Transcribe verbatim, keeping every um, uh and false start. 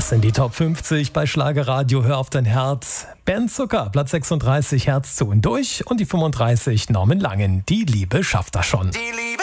Das sind die Top fünfzig bei Schlagerradio. Hör auf dein Herz. Bernd Zucker, Platz sechsunddreißig, Herz zu und durch. Und die fünfunddreißig, Norman Langen. Die Liebe schafft das schon. Die Liebe